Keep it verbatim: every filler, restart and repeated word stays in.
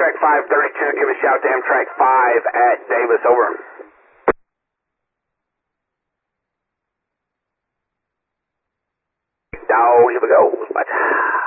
Amtrak five thirty-two, give a shout to Amtrak five at Davis, over. Oh, here we go. But